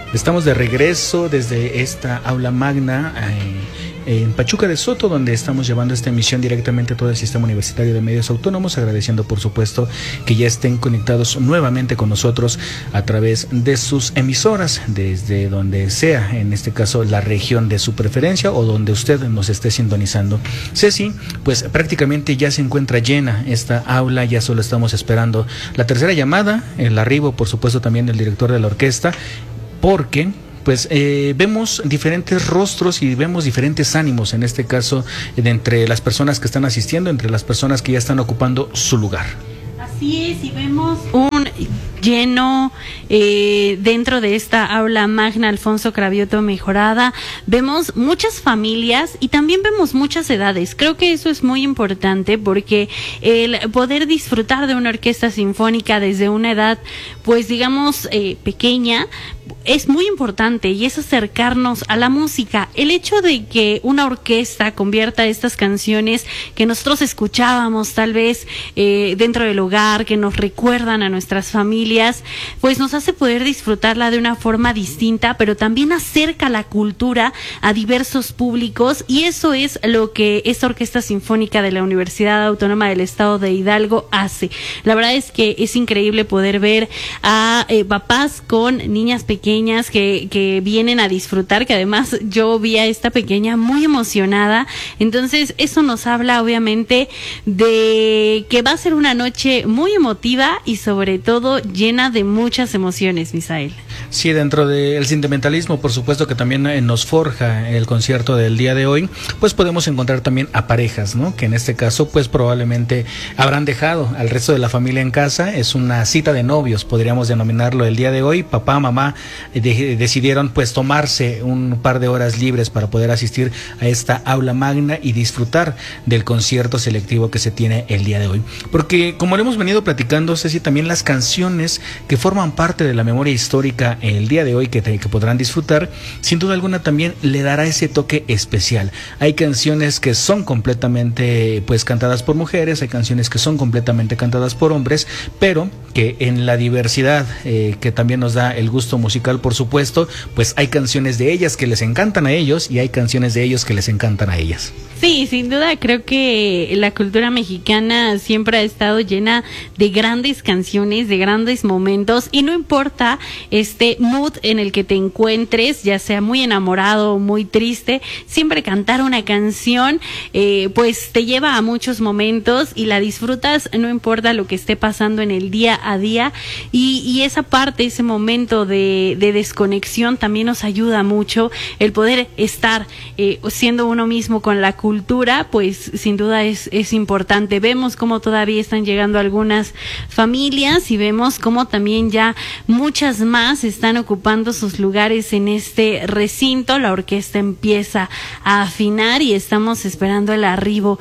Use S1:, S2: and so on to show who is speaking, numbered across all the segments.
S1: Estamos de regreso desde esta aula magna en Pachuca de Soto, donde estamos llevando esta emisión directamente a todo el Sistema Universitario de Medios Autónomos, agradeciendo por supuesto que ya estén conectados nuevamente con nosotros a través de sus emisoras, desde donde sea, en este caso la región de su preferencia o donde usted nos esté sintonizando. Ceci, pues prácticamente ya se encuentra llena esta aula, ya solo estamos esperando la tercera llamada, el arribo por supuesto también del director de la orquesta, porque pues vemos diferentes rostros y vemos diferentes ánimos, en este caso, entre las personas que están asistiendo, entre las personas que ya están ocupando su lugar.
S2: Así es, y vemos un lleno dentro de esta aula magna Alfonso Cravioto mejorada. Vemos muchas familias y también vemos muchas edades. Creo que eso es muy importante porque el poder disfrutar de una orquesta sinfónica desde una edad, pues digamos, pequeña, es muy importante, y es acercarnos a la música. El hecho de que una orquesta convierta estas canciones que nosotros escuchábamos tal vez dentro del hogar, que nos recuerdan a nuestras familias, pues nos hace poder disfrutarla de una forma distinta, pero también acerca la cultura a diversos públicos, y eso es lo que esta Orquesta Sinfónica de la Universidad Autónoma del Estado de Hidalgo hace. La verdad es que es increíble poder ver a papás con niñas pequeñas que vienen a disfrutar, que además yo vi a esta pequeña muy emocionada. Entonces eso nos habla obviamente de que va a ser una noche muy emotiva y sobre todo llena de muchas emociones, Misael.
S1: Sí, dentro del sentimentalismo, por supuesto que también nos forja el concierto del día de hoy, pues podemos encontrar también a parejas, ¿no? Que en este caso, pues probablemente habrán dejado al resto de la familia en casa. Es una cita de novios, podríamos denominarlo el día de hoy. Papá, mamá decidieron pues tomarse un par de horas libres para poder asistir a esta aula magna y disfrutar del concierto selectivo que se tiene el día de hoy. Porque como lo hemos venido platicando, Ceci, también las canciones que forman parte de la memoria histórica el día de hoy que podrán disfrutar, sin duda alguna también le dará ese toque especial. Hay canciones que son completamente pues cantadas por mujeres, hay canciones que son completamente cantadas por hombres, pero que en la diversidad que también nos da el gusto musical, por supuesto, pues hay canciones de ellas que les encantan a ellos y hay canciones de ellos que les encantan a ellas.
S2: Sí, sin duda creo que la cultura mexicana siempre ha estado llena de grandes canciones, de grandes momentos, y no importa este mood en el que te encuentres, ya sea muy enamorado o muy triste, siempre cantar una canción pues te lleva a muchos momentos y la disfrutas, no importa lo que esté pasando en el día a día, y esa parte, ese momento de desconexión también nos ayuda mucho, el poder estar siendo uno mismo con la cultura, pues sin duda es importante. Vemos cómo todavía están llegando algunas familias y vemos cómo también ya muchas más están ocupando sus lugares en este recinto. La orquesta empieza a afinar y estamos esperando el arribo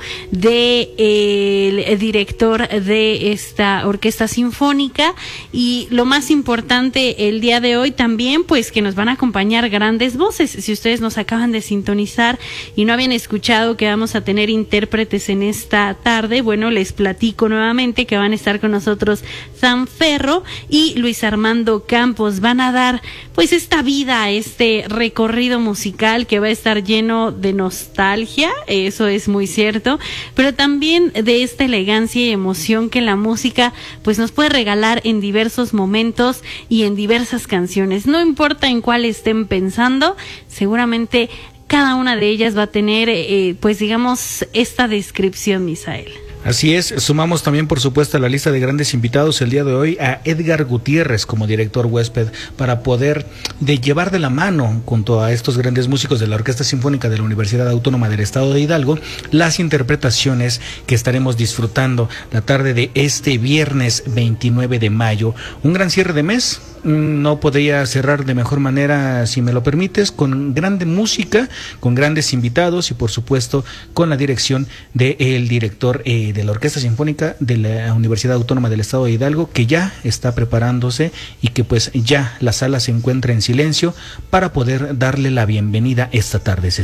S2: del director de esta orquesta sinfónica, y lo más importante el día de hoy también, pues que nos van a acompañar grandes voces. Si ustedes nos acaban de sintonizar y no habían escuchado que vamos a tener intérpretes en esta tarde, bueno, les platico nuevamente que van a estar con nosotros Sam Ferro y Luis Armando Campos. Van a dar pues esta vida a este recorrido musical que va a estar lleno de nostalgia, eso es muy cierto, pero también de esta elegancia y emoción que la música pues nos puede regalar en diversos momentos y en diversas canciones. No importa en cuál estén pensando, seguramente cada una de ellas va a tener pues digamos esta descripción, Misael.
S1: Así es, sumamos también por supuesto a la lista de grandes invitados el día de hoy a Edgar Gutiérrez como director huésped, para poder llevar de la mano junto a estos grandes músicos de la Orquesta Sinfónica de la Universidad Autónoma del Estado de Hidalgo las interpretaciones que estaremos disfrutando la tarde de este viernes 29 de mayo. Un gran cierre de mes. No podría cerrar de mejor manera, si me lo permites, con grande música, con grandes invitados y por supuesto con la dirección del director de la Orquesta Sinfónica de la Universidad Autónoma del Estado de Hidalgo, que ya está preparándose y que pues ya la sala se encuentra en silencio para poder darle la bienvenida esta tarde, Ceci.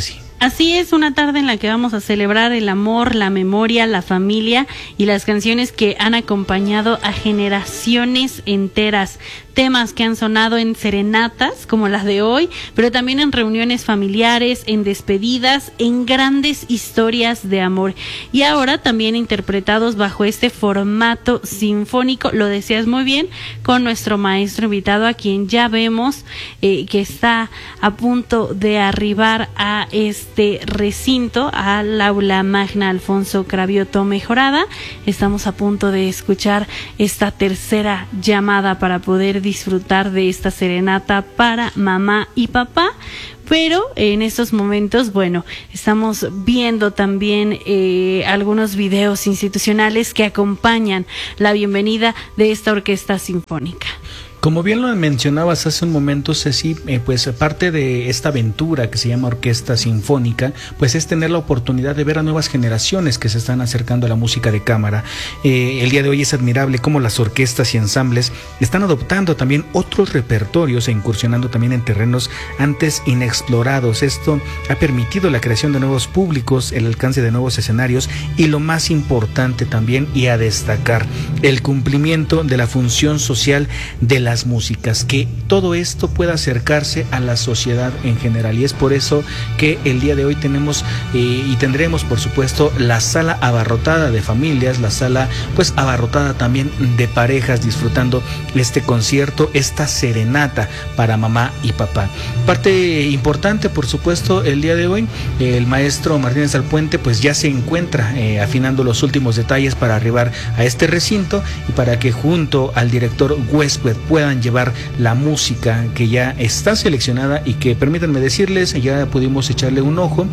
S2: Así es, una tarde en la que vamos a celebrar el amor, la memoria, la familia y las canciones que han acompañado a generaciones enteras. Temas que han sonado en serenatas como las de hoy, pero también en reuniones familiares, en despedidas, en grandes historias de amor. Y ahora también interpretados bajo este formato sinfónico, lo decías muy bien, con nuestro maestro invitado, a quien ya vemos que está a punto de arribar a este recinto, al aula magna Alfonso Cravioto Mejorada. Estamos a punto de escuchar esta tercera llamada para poder disfrutar de esta serenata para mamá y papá. Pero en estos momentos, bueno, estamos viendo también algunos videos institucionales que acompañan la bienvenida de esta orquesta sinfónica.
S1: Como bien lo mencionabas hace un momento, Ceci, pues parte de esta aventura que se llama Orquesta Sinfónica, pues es tener la oportunidad de ver a nuevas generaciones que se están acercando a la música de cámara. El día de hoy es admirable cómo las orquestas y ensambles están adoptando también otros repertorios e incursionando también en terrenos antes inexplorados. Esto ha permitido la creación de nuevos públicos, el alcance de nuevos escenarios y, lo más importante también y a destacar, el cumplimiento de la función social de las músicas, que todo esto pueda acercarse a la sociedad en general. Y es por eso que el día de hoy tenemos y tendremos, por supuesto, la sala abarrotada de familias, la sala pues abarrotada también de parejas disfrutando este concierto, esta serenata para mamá y papá. Parte importante, por supuesto, el día de hoy, el maestro Martínez Alpuente pues ya se encuentra afinando los últimos detalles para arribar a este recinto y para que junto al director huésped puedan llevar la música que ya está seleccionada y que, permítanme decirles, ya pudimos echarle un ojo.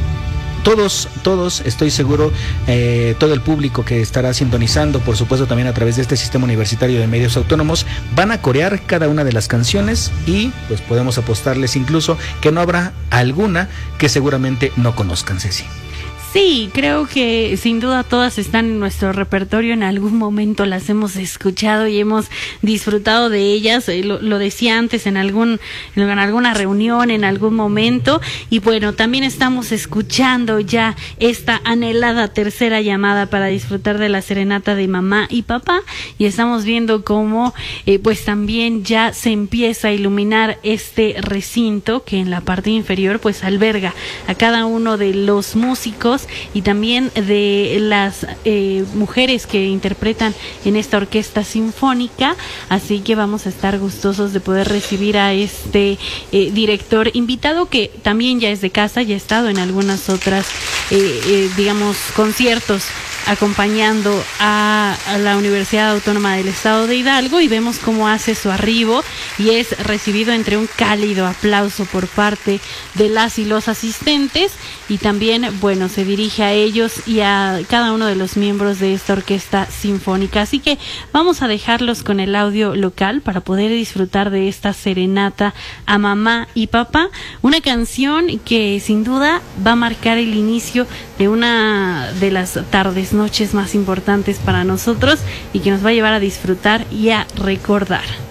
S1: Todos, estoy seguro, todo el público que estará sintonizando, por supuesto también a través de este sistema universitario de medios autónomos, van a corear cada una de las canciones y pues podemos apostarles incluso que no habrá alguna que seguramente no conozcan, Ceci.
S2: Sí, creo que sin duda todas están en nuestro repertorio, en algún momento las hemos escuchado y hemos disfrutado de ellas, lo decía antes, en alguna reunión, en algún momento. Y bueno, también estamos escuchando ya esta anhelada tercera llamada para disfrutar de la serenata de mamá y papá, y estamos viendo cómo pues también ya se empieza a iluminar este recinto que en la parte inferior pues alberga a cada uno de los músicos y también de las mujeres que interpretan en esta orquesta sinfónica. Así que vamos a estar gustosos de poder recibir a este director invitado, que también ya es de casa, ya ha estado en algunas otras digamos conciertos acompañando a la Universidad Autónoma del Estado de Hidalgo, y vemos cómo hace su arribo y es recibido entre un cálido aplauso por parte de las y los asistentes, y también, bueno, se dirige a ellos y a cada uno de los miembros de esta orquesta sinfónica. Así que vamos a dejarlos con el audio local para poder disfrutar de esta serenata a mamá y papá, una canción que sin duda va a marcar el inicio de una de las noches más importantes para nosotros y que nos va a llevar a disfrutar y a recordar.